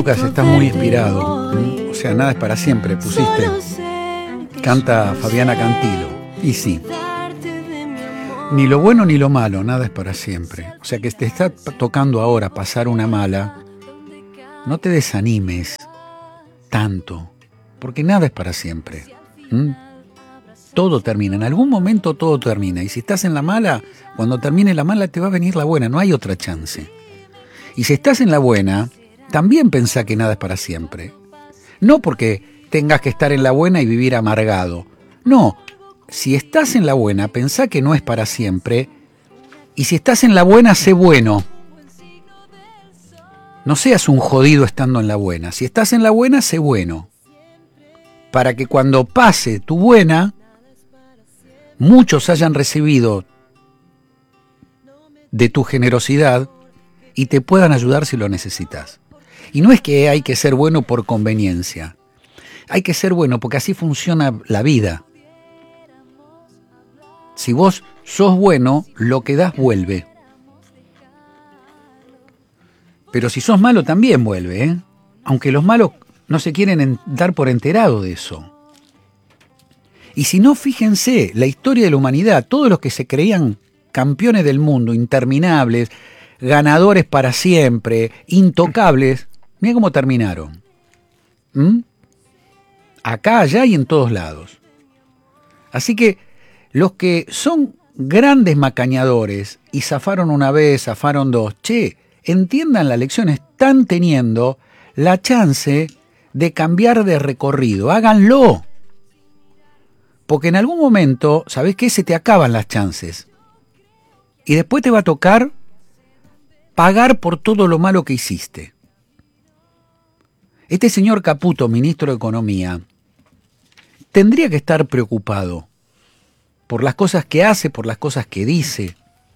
Lucas, estás muy inspirado. O sea, nada es para siempre, pusiste. Canta Fabiana Cantilo. Y sí. Ni lo bueno ni lo malo, nada es para siempre. O sea, que te está tocando ahora pasar una mala, no te desanimes tanto, porque nada es para siempre. Todo termina, en algún momento todo termina. Y si estás en la mala, cuando termine la mala te va a venir la buena, no hay otra chance. Y si estás en la buena, también pensá que nada es para siempre. No porque tengas que estar en la buena y vivir amargado. No, si estás en la buena, pensá que no es para siempre. Y si estás en la buena, sé bueno. No seas un jodido estando en la buena. Si estás en la buena, sé bueno. Para que cuando pase tu buena, muchos hayan recibido de tu generosidad y te puedan ayudar si lo necesitas. Y no es que hay que ser bueno por conveniencia. Hay que ser bueno porque así funciona la vida. Si vos sos bueno, lo que das vuelve. Pero si sos malo también vuelve, ¿eh? Aunque los malos no se quieren dar por enterado de eso. Y si no, fíjense, la historia de la humanidad, todos los que se creían campeones del mundo, interminables, ganadores para siempre, intocables, mira cómo terminaron. Acá, allá y en todos lados. Así que los que son grandes macañadores y zafaron una vez, zafaron dos, entiendan la lección, están teniendo la chance de cambiar de recorrido, háganlo. Porque en algún momento, ¿sabés qué? Se te acaban las chances. Y después te va a tocar pagar por todo lo malo que hiciste. Este señor Caputo, ministro de Economía, tendría que estar preocupado por las cosas que hace, por las cosas que dice,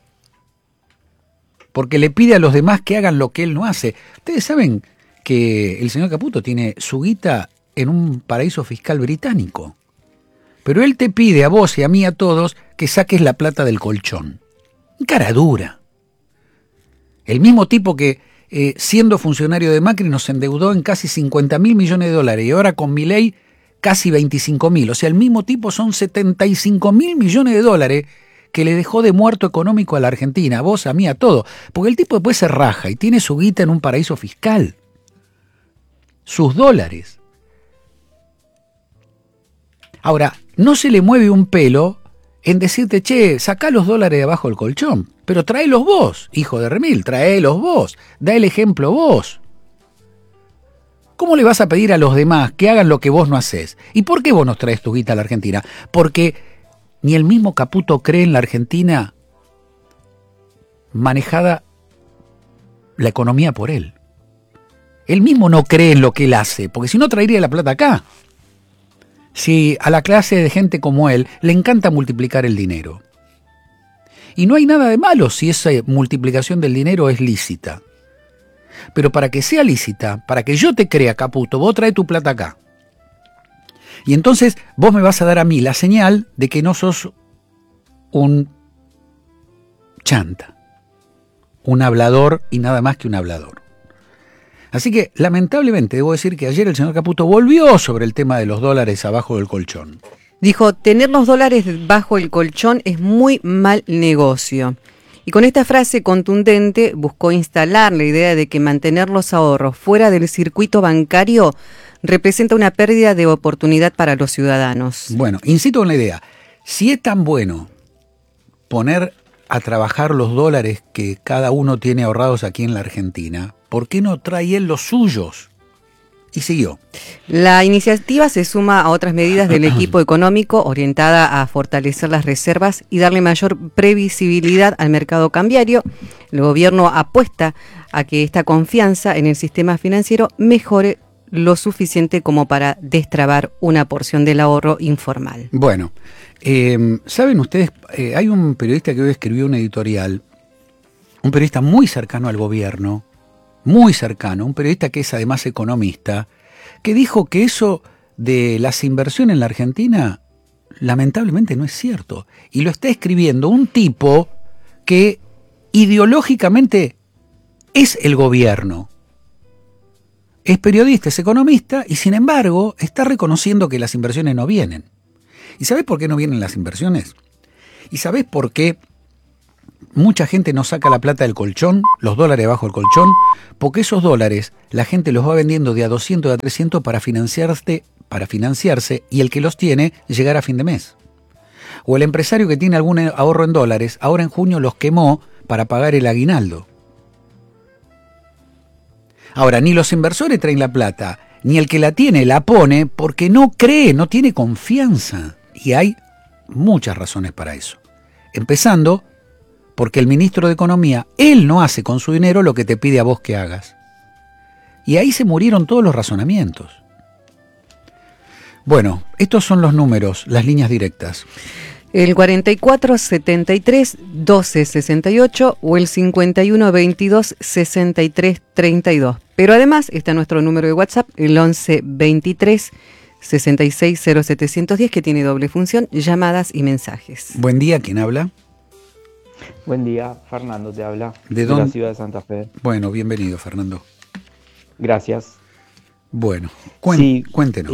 porque le pide a los demás que hagan lo que él no hace. Ustedes saben que el señor Caputo tiene su guita en un paraíso fiscal británico, pero él te pide a vos y a mí, a todos, que saques la plata del colchón. Cara dura. El mismo tipo que, siendo funcionario de Macri, nos endeudó en casi 50.000 millones de dólares y ahora con Milei casi 25.000. O sea, el mismo tipo son 75.000 millones de dólares que le dejó de muerto económico a la Argentina, a vos, a mí, a todo. Porque el tipo después se raja y tiene su guita en un paraíso fiscal. Sus dólares. Ahora, no se le mueve un pelo en decirte, sacá los dólares de abajo del colchón, pero tráelos vos, hijo de remil, tráelos vos, da el ejemplo vos. ¿Cómo le vas a pedir a los demás que hagan lo que vos no hacés? ¿Y por qué vos nos traes tu guita a la Argentina? Porque ni el mismo Caputo cree en la Argentina manejada la economía por él. Él mismo no cree en lo que él hace, porque si no traería la plata acá. Si a la clase de gente como él le encanta multiplicar el dinero. Y no hay nada de malo si esa multiplicación del dinero es lícita. Pero para que sea lícita, para que yo te crea, Caputo, vos trae tu plata acá. Y entonces vos me vas a dar a mí la señal de que no sos un chanta, un hablador y nada más que un hablador. Así que, lamentablemente, debo decir que ayer el señor Caputo volvió sobre el tema de los dólares abajo del colchón. Dijo, tener los dólares bajo el colchón es muy mal negocio. Y con esta frase contundente buscó instalar la idea de que mantener los ahorros fuera del circuito bancario representa una pérdida de oportunidad para los ciudadanos. Bueno, insisto en la idea. Si es tan bueno poner a trabajar los dólares que cada uno tiene ahorrados aquí en la Argentina, ¿por qué no trae él los suyos? Y siguió. La iniciativa se suma a otras medidas del equipo económico orientada a fortalecer las reservas y darle mayor previsibilidad al mercado cambiario. El gobierno apuesta a que esta confianza en el sistema financiero mejore lo suficiente como para destrabar una porción del ahorro informal. Bueno, ¿saben ustedes? Hay un periodista que hoy escribió un editorial, un periodista muy cercano al gobierno, muy cercano, un periodista que es además economista, que dijo que eso de las inversiones en la Argentina lamentablemente no es cierto. Y lo está escribiendo un tipo que ideológicamente es el gobierno. es periodista, es economista, y sin embargo está reconociendo que las inversiones no vienen. ¿Y sabés por qué no vienen las inversiones? ¿Y sabés por qué mucha gente no saca la plata del colchón, los dólares bajo el colchón? Porque esos dólares la gente los va vendiendo de a 200, de a 300 para financiarse, y el que los tiene llegar a fin de mes. O el empresario que tiene algún ahorro en dólares, ahora en junio los quemó para pagar el aguinaldo. Ahora, ni los inversores traen la plata, ni el que la tiene la pone porque no cree, no tiene confianza. Y hay muchas razones para eso. Empezando porque el ministro de Economía, él no hace con su dinero lo que te pide a vos que hagas. Y ahí se murieron todos los razonamientos. Bueno, estos son los números, las líneas directas. El 4473-1268 o el 5122-6332. Pero además está nuestro número de WhatsApp, el 1123-660710, que tiene doble función, llamadas y mensajes. Buen día, ¿quién habla? Buen día, Fernando te habla. ¿De la ciudad de Santa Fe. Bueno, bienvenido, Fernando. Gracias. Bueno, cuéntenos.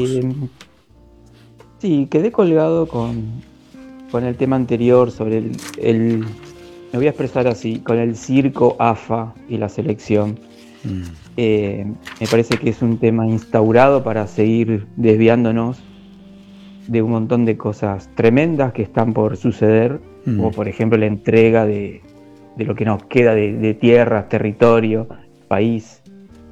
Sí, quedé colgado con el tema anterior sobre me voy a expresar así, con el circo AFA y la selección. Me parece que es un tema instaurado para seguir desviándonos de un montón de cosas tremendas que están por suceder, como por ejemplo la entrega de lo que nos queda de tierras, territorio, país.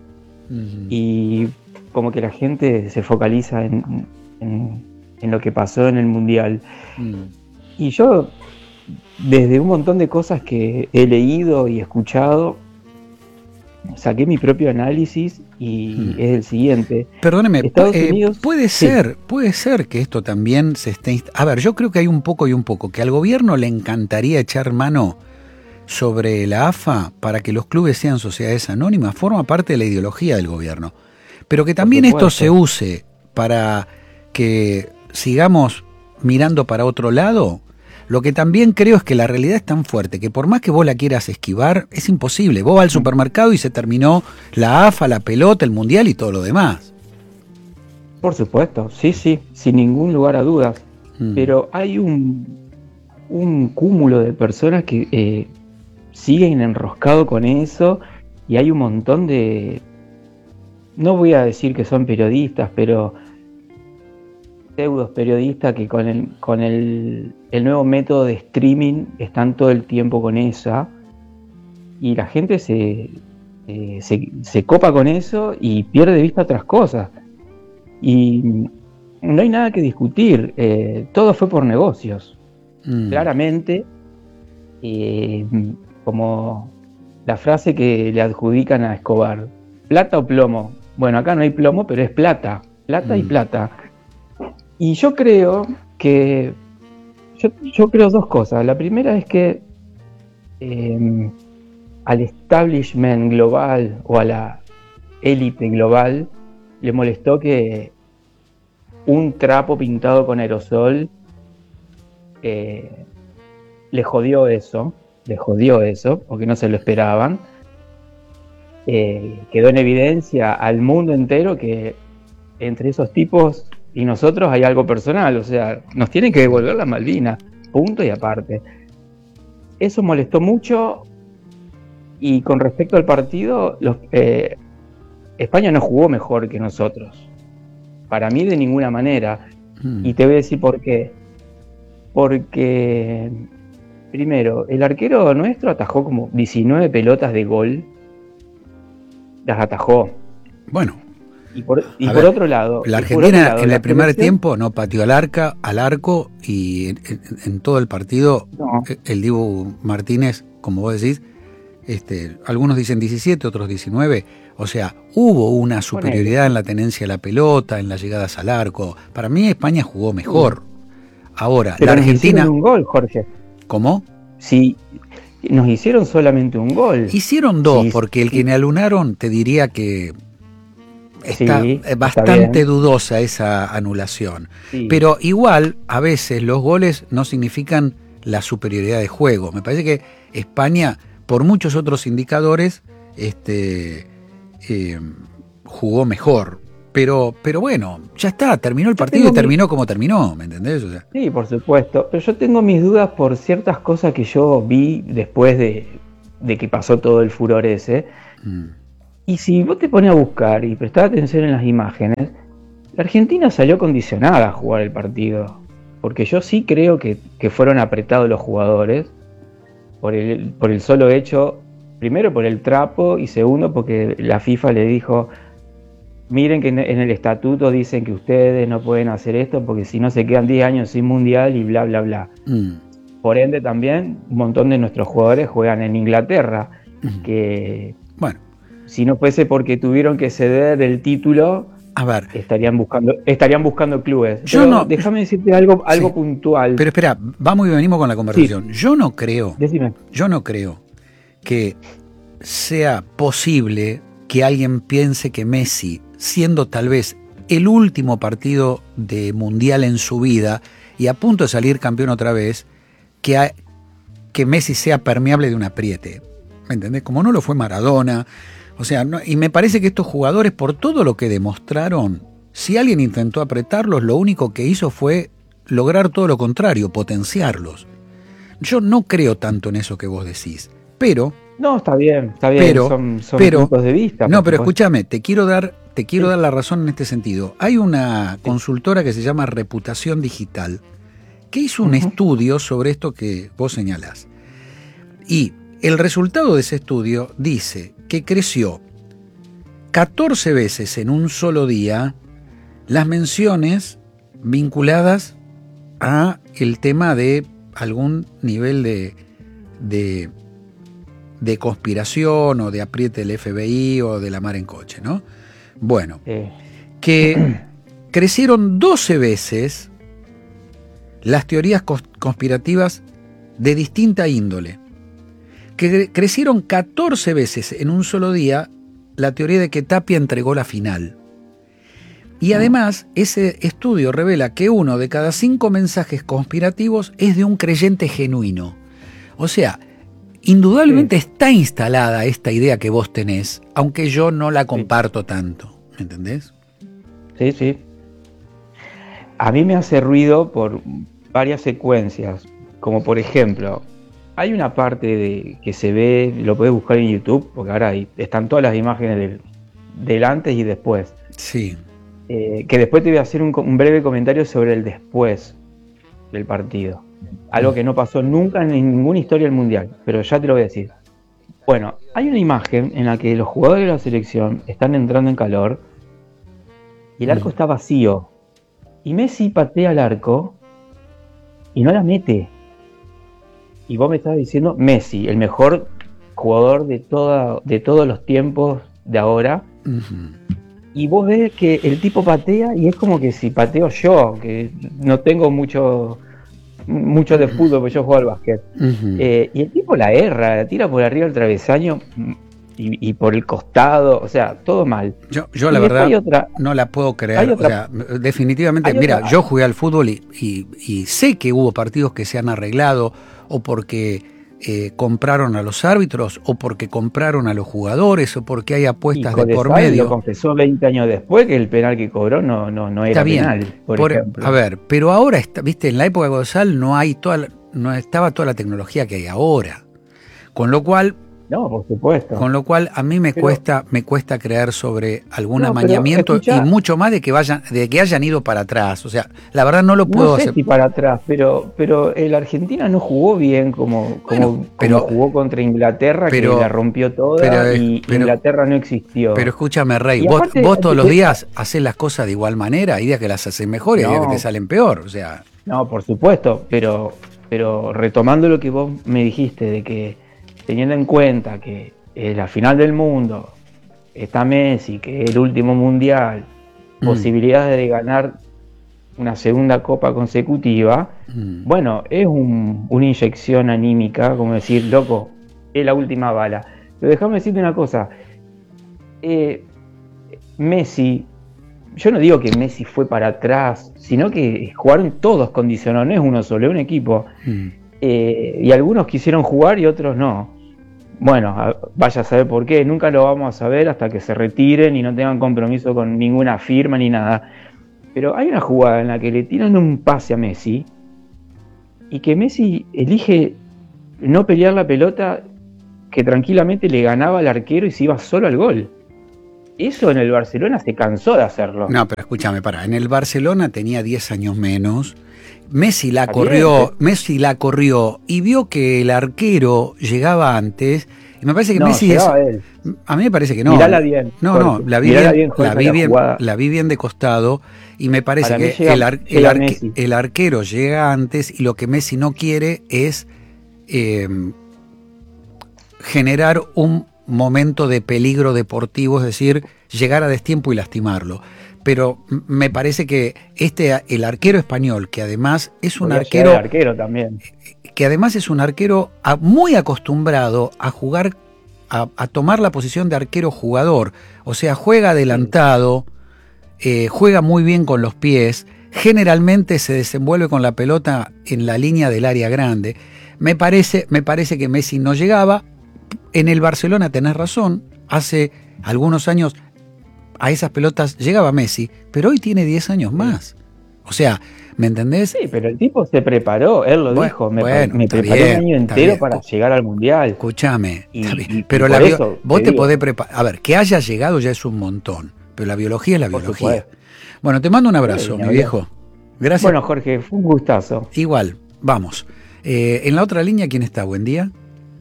Y como que la gente se focaliza en lo que pasó en el Mundial. Y yo, desde un montón de cosas que he leído y escuchado, saqué mi propio análisis y es el siguiente. Perdóneme, Estados Unidos, puede ser que esto también se esté... A ver, yo creo que hay un poco y un poco, que al gobierno le encantaría echar mano sobre la AFA para que los clubes sean sociedades anónimas, forma parte de la ideología del gobierno. Pero que también esto se use para que sigamos mirando para otro lado. Lo que también creo es que la realidad es tan fuerte que por más que vos la quieras esquivar, es imposible. Vos vas al supermercado y se terminó la AFA, la pelota, el mundial y todo lo demás. Por supuesto, sí, sin ningún lugar a dudas. Pero hay un cúmulo de personas que siguen enroscados con eso, y hay un montón de... No voy a decir que son periodistas, pero pseudos periodistas que con el nuevo método de streaming están todo el tiempo con esa, y la gente se copa con eso y pierde de vista otras cosas. Y no hay nada que discutir, todo fue por negocios, claramente, como la frase que le adjudican a Escobar: ¿plata o plomo? Bueno, acá no hay plomo, pero es plata y plata. Y yo creo que... Yo creo dos cosas. La primera es que al establishment global o a la élite global le molestó que un trapo pintado con aerosol le jodió eso, porque no se lo esperaban. Quedó en evidencia al mundo entero que entre esos tipos y nosotros hay algo personal, o sea, nos tienen que devolver las Malvinas, punto y aparte. Eso molestó mucho. Y con respecto al partido, España no jugó mejor que nosotros, para mí de ninguna manera. Y te voy a decir por qué. Porque primero, el arquero nuestro atajó como 19 pelotas de gol, las atajó. Bueno, y por otro lado, la Argentina en el primer tiempo no pateó al arco, y en todo el partido no. El Dibu Martínez, como vos decís, algunos dicen 17, otros 19, o sea, hubo una superioridad en la tenencia de la pelota, en las llegadas al arco. Para mí España jugó mejor. Ahora, pero la Argentina... Hicieron un gol, Jorge. ¿Cómo? Sí, nos hicieron solamente un gol. Hicieron dos, sí, porque el que me anunaron te diría que está bastante dudosa esa anulación. Sí. Pero igual, a veces los goles no significan la superioridad de juego. Me parece que España, por muchos otros indicadores, jugó mejor. Pero bueno, ya está, terminó el partido y terminó como terminó, ¿me entendés? O sea, sí, por supuesto, pero yo tengo mis dudas por ciertas cosas que yo vi después de que pasó todo el furor ese. Y si vos te pones a buscar y prestás atención en las imágenes, la Argentina salió condicionada a jugar el partido, porque yo sí creo que fueron apretados los jugadores por el solo hecho, primero por el trapo y segundo porque la FIFA le dijo: miren que en el estatuto dicen que ustedes no pueden hacer esto porque si no se quedan 10 años sin mundial y bla, bla, bla. Por ende también un montón de nuestros jugadores juegan en Inglaterra, que bueno, si no fuese porque tuvieron que ceder el título, a ver, estarían buscando clubes. Déjame decirte algo sí, puntual. Pero espera, vamos y venimos con la conversación. Sí. Yo no creo que sea posible que alguien piense que Messi, siendo tal vez el último partido de mundial en su vida y a punto de salir campeón otra vez, que Messi sea permeable de un apriete, ¿me entendés? Como no lo fue Maradona, o sea, y me parece que estos jugadores, por todo lo que demostraron, si alguien intentó apretarlos, lo único que hizo fue lograr todo lo contrario, potenciarlos. Yo no creo tanto en eso que vos decís, pero... No, está bien, son puntos de vista. No, pero escúchame, te quiero dar la razón en este sentido. Hay una consultora que se llama Reputación Digital, que hizo un estudio sobre esto que vos señalás. Y el resultado de ese estudio dice que creció 14 veces en un solo día las menciones vinculadas a el tema de algún nivel de conspiración o de apriete del FBI o de la mar en coche, ¿no? Bueno, que crecieron 12 veces las teorías conspirativas de distinta índole, que crecieron 14 veces en un solo día la teoría de que Tapia entregó la final. Y además, ese estudio revela que 1 de cada 5 mensajes conspirativos es de un creyente genuino. O sea, indudablemente está instalada esta idea que vos tenés, aunque yo no la comparto tanto, ¿me entendés? Sí, sí. A mí me hace ruido por varias secuencias, como por ejemplo, hay una parte que se ve, lo podés buscar en YouTube, porque ahora están todas las imágenes del antes y después. Sí. Que después te voy a hacer un breve comentario sobre el después del partido. Algo que no pasó nunca en ninguna historia del Mundial, pero ya te lo voy a decir. Bueno, hay una imagen en la que los jugadores de la selección están entrando en calor y el arco está vacío. Y Messi patea el arco y no la mete. Y vos me estás diciendo Messi, el mejor jugador de todos los tiempos de ahora. Y vos ves que el tipo patea y es como que si pateo yo, que no tengo mucho de fútbol, porque yo juego al básquet. Y el tipo la erra, la tira por arriba del travesaño y por el costado, o sea, todo mal. Yo la verdad no la puedo creer. O sea, definitivamente, mira, yo jugué al fútbol y sé que hubo partidos que se han arreglado o porque compraron a los árbitros o porque compraron a los jugadores o porque hay apuestas de por medio. Lo confesó 20 años después que el penal que cobró no era penal, por ejemplo. A ver, pero ahora, viste, en la época de Gonzalo no estaba toda la tecnología que hay ahora. Con lo cual... No, por supuesto. Con lo cual a mí me cuesta creer sobre algún amañamiento y mucho más de que hayan ido para atrás. O sea, la verdad no lo puedo hacer. No sé si para atrás, pero el Argentina no jugó bien como jugó contra Inglaterra, que la rompió toda y Inglaterra no existió. Pero escúchame, Rey, vos todos los días hacés las cosas de igual manera, hay días que las haces mejor y hay días que te salen peor. O sea. No, por supuesto, pero retomando lo que vos me dijiste de que teniendo en cuenta que es la final del mundo, está Messi, que es el último mundial, posibilidades de ganar una segunda copa consecutiva, bueno, es una inyección anímica, como decir, loco, es la última bala. Pero déjame decirte una cosa, Messi, yo no digo que Messi fue para atrás, sino que jugaron todos condicionados, no es uno solo, es un equipo. Y algunos quisieron jugar y otros no. bueno, vaya a saber por qué, nunca lo vamos a saber hasta que se retiren y no tengan compromiso con ninguna firma ni nada. Pero hay una jugada en la que le tiran un pase a Messi y que Messi elige no pelear la pelota, que tranquilamente le ganaba al arquero y se iba solo al gol. Eso en el Barcelona se cansó de hacerlo. No, pero escúchame, en el Barcelona tenía 10 años menos. Messi la corrió y vio que el arquero llegaba antes. Y me parece que Messi es. Él. A mí me parece que no. Mirala bien. No, la vi bien de costado. Y me parece que el arquero llega antes y lo que Messi no quiere es generar un momento de peligro deportivo, es decir, llegar a destiempo y lastimarlo. Pero me parece que el arquero español, que además es un arquero también, que además es un arquero muy acostumbrado a jugar, a tomar la posición de arquero jugador, o sea, juega adelantado, juega muy bien con los pies, generalmente se desenvuelve con la pelota en la línea del área grande. Me parece que Messi no llegaba. En el Barcelona tenés razón, hace algunos años a esas pelotas llegaba Messi, pero hoy tiene 10 años más. O sea, ¿me entendés? Sí, pero el tipo se preparó, él lo dijo, me preparé un año entero para llegar al Mundial. Escúchame, pero vos te podés preparar. A ver, que haya llegado ya es un montón, pero la biología es la biología. Bueno, te mando un abrazo, mi viejo. Gracias. Bueno, Jorge, fue un gustazo. Igual, vamos. En la otra línea, ¿quién está? Buen día.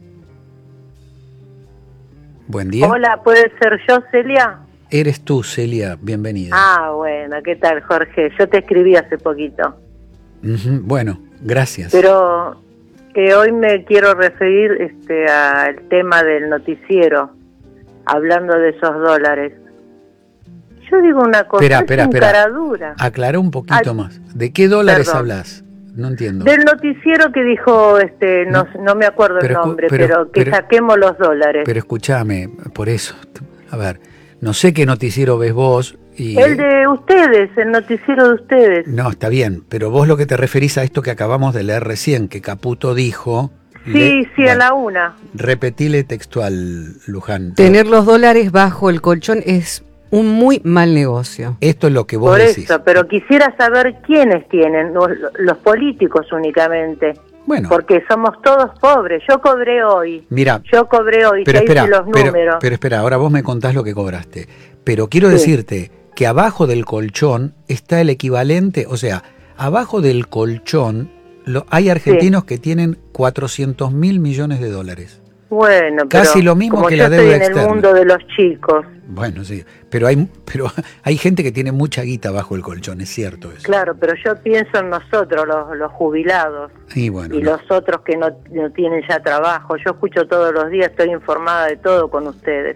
Buen día. Hola, ¿puede ser yo, Celia? Eres tú, Celia, bienvenida. Ah, bueno, ¿qué tal, Jorge? Yo te escribí hace poquito. Bueno, gracias. Pero que hoy me quiero referir al tema del noticiero, hablando de esos dólares. Yo digo una cosa, espera. caradura. Aclara un poquito más. ¿De qué dólares hablas? No entiendo. Del noticiero que dijo, no me acuerdo el nombre, pero que saquemos los dólares. Pero escúchame, por eso, a ver, no sé qué noticiero ves vos. El de ustedes, el noticiero de ustedes. No, está bien, pero vos lo que te referís a esto que acabamos de leer recién, que Caputo dijo... Sí, a la una. Repetile textual, Luján. Tener los dólares bajo el colchón es un muy mal negocio. Esto es lo que vos decís. Por eso, pero quisiera saber quiénes tienen, los políticos únicamente. Bueno. Porque somos todos pobres. Yo cobré hoy. Mira. Pero espera, los números. Pero espera, ahora vos me contás lo que cobraste. Pero quiero decirte que abajo del colchón está el equivalente, o sea, abajo del colchón hay argentinos que tienen 400.000 millones de dólares. Bueno, casi lo mismo que la deuda externa. En el mundo de los chicos. Bueno, sí, pero hay gente que tiene mucha guita bajo el colchón, es cierto eso. Claro, pero yo pienso en nosotros, los jubilados, y los otros que no tienen ya trabajo. Yo escucho todos los días, estoy informada de todo con ustedes.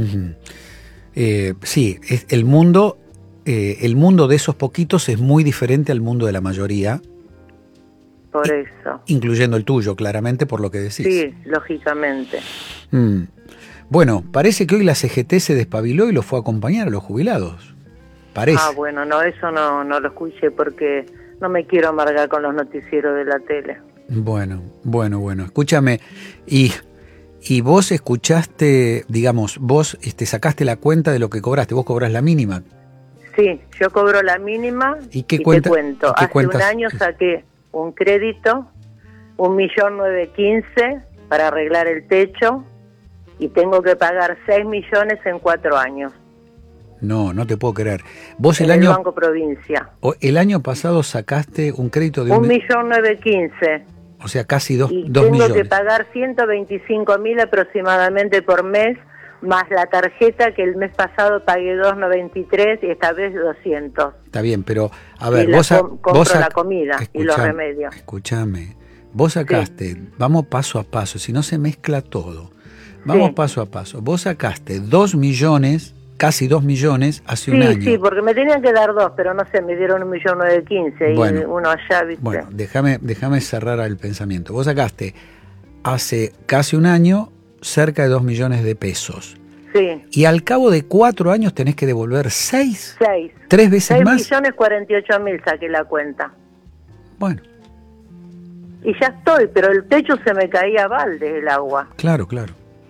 Sí, el mundo de esos poquitos es muy diferente al mundo de la mayoría. Por eso. Incluyendo el tuyo, claramente, por lo que decís. Sí, lógicamente. Bueno, parece que hoy la CGT se despabiló y lo fue a acompañar a los jubilados. Parece. Ah, bueno, no, eso no lo escuché porque no me quiero amargar con los noticieros de la tele. Bueno. Escúchame, y vos escuchaste, digamos, vos sacaste la cuenta de lo que cobraste, vos cobrás la mínima. Sí, yo cobro la mínima y te cuento. Hace un año saqué un crédito, 1.915.000 para arreglar el techo y tengo que pagar 6 millones en 4 años. No te puedo creer. Vos el Banco Provincia. El año pasado sacaste un crédito de 1.915.000. O sea, casi 2 millones. Tengo que pagar 125.000 aproximadamente por mes, más la tarjeta que el mes pasado pagué 293 y esta vez 200. Está bien, pero a ver, compro la comida y los remedios. Escúchame, vos sacaste, vamos paso a paso, si no se mezcla todo. Vamos paso a paso. Vos sacaste 2 millones, casi 2 millones hace un año. Sí, porque me tenían que dar 2, pero no sé, me dieron 1.915.000 y uno allá, ¿viste? Bueno, déjame cerrar el pensamiento. Vos sacaste hace casi un año cerca de 2 millones de pesos. Sí. Y al cabo de 4 años tenés que devolver 6. 6. 3 veces más. 6.048.000 saqué la cuenta. Bueno. Y ya estoy, pero el techo se me caía a balde el agua. Claro.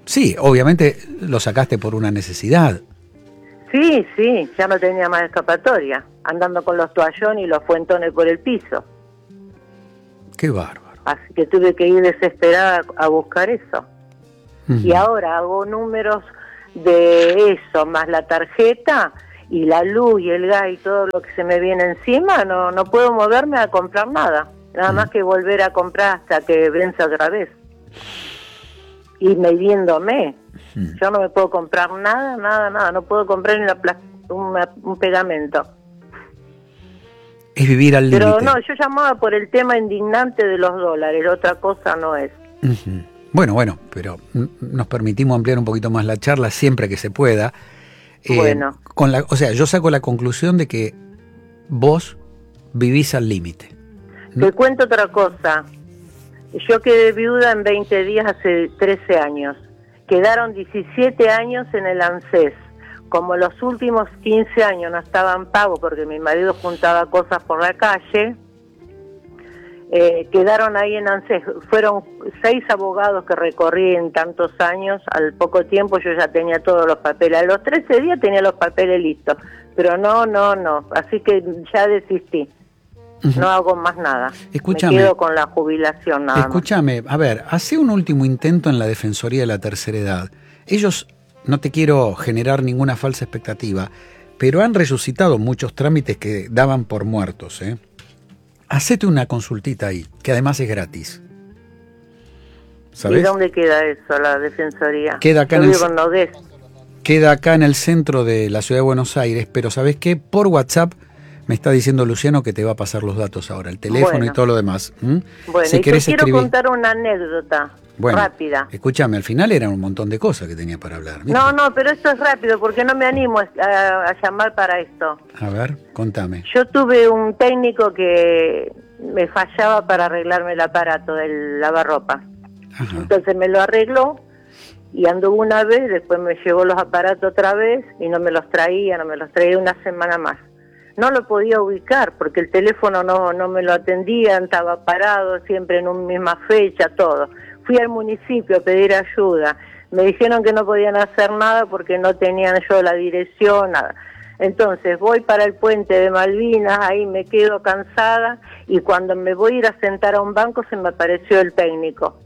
Sí, obviamente lo sacaste por una necesidad. Sí, ya no tenía más escapatoria, andando con los toallones y los fuentones por el piso. Qué bárbaro. Así que tuve que ir desesperada a buscar eso. Ujú. Y ahora hago números de eso, más la tarjeta y la luz y el gas y todo lo que se me viene encima, no puedo moverme a comprar nada. Nada más que volver a comprar hasta que venza otra vez. Y midiéndome. Yo no me puedo comprar nada. No puedo comprar ni un pegamento. Es vivir al límite. Pero no, yo llamaba por el tema indignante de los dólares, otra cosa no es. Ujú. Bueno, pero nos permitimos ampliar un poquito más la charla siempre que se pueda. Bueno. O sea, yo saco la conclusión de que vos vivís al límite. Te cuento otra cosa. Yo quedé viuda en 20 días hace 13 años. Quedaron 17 años en el ANSES. Como los últimos 15 años no estaban pagos porque mi marido juntaba cosas por la calle, quedaron ahí en ANSES. Fueron 6 abogados que recorrí en tantos años. Al poco tiempo yo ya tenía todos los papeles. A los 13 días tenía los papeles listos. Pero no. Así que ya desistí. No hago más nada. Escúchame. Me quedo con la jubilación nada más. Escúchame, a ver, hace un último intento en la Defensoría de la Tercera Edad. Ellos, no te quiero generar ninguna falsa expectativa, pero han resucitado muchos trámites que daban por muertos, ¿eh? Hacete una consultita ahí, que además es gratis. ¿Sabés? ¿Y dónde queda eso, la Defensoría? Queda acá, Yo vivo en Nogués. queda acá en el centro de la ciudad de Buenos Aires, pero ¿sabés qué? Por WhatsApp me está diciendo Luciano que te va a pasar los datos ahora, el teléfono Bueno. y todo lo demás. Bueno, Si y querés te quiero escribir. contar una anécdota rápida. Escúchame, al final eran un montón de cosas que tenía para hablar. ¿viste? No, pero esto es rápido porque no me animo a llamar para esto. A ver, contame. Yo tuve un técnico que me fallaba para arreglarme el aparato del lavarropa. Ajá. Entonces me lo arregló y anduvo una vez, después me llevó los aparatos otra vez y no me los traía una semana más. No lo podía ubicar porque el teléfono no me lo atendía, estaba parado siempre en una misma fecha, todo. Fui al municipio a pedir ayuda. Me dijeron que no podían hacer nada porque no tenían yo la dirección, nada. Entonces voy para el puente de Malvinas, ahí me quedo cansada y cuando me voy a ir a sentar a un banco se me apareció el técnico.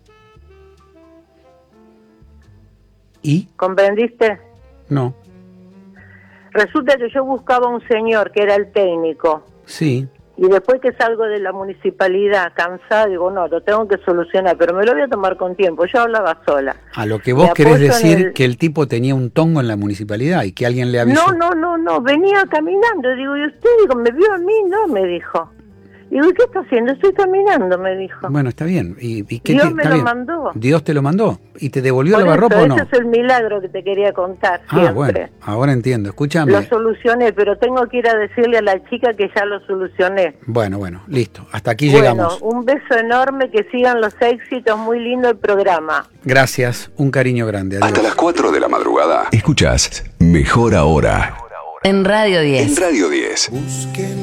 ¿Y? ¿Comprendiste? No. Resulta que yo buscaba un señor que era el técnico. Sí. Y después que salgo de la municipalidad cansada, digo, no, lo tengo que solucionar, pero me lo voy a tomar con tiempo. Yo hablaba sola. A lo que vos Me querés apoyo decir que el tipo tenía un tongo en la municipalidad y que alguien le avisó. No, venía caminando. Digo, ¿y usted? Digo, ¿me vio a mí? No, me dijo. Digo, ¿y qué está haciendo? Estoy caminando, me dijo. Bueno, está bien. ¿Y qué Dios me está lo bien? mandó. ¿Dios te lo mandó? ¿Y te devolvió Por el lavarropa eso, o no? ese es el milagro que te quería contar siempre. Bueno, ahora entiendo. Escúchame. Lo solucioné, pero tengo que ir a decirle a la chica que ya lo solucioné. Bueno, listo. Hasta aquí llegamos. Bueno, un beso enorme, que sigan los éxitos, muy lindo el programa. Gracias, un cariño grande. Adiós. Hasta las 4 de la madrugada. Escuchás Mejor Ahora. En Radio 10. En Radio 10.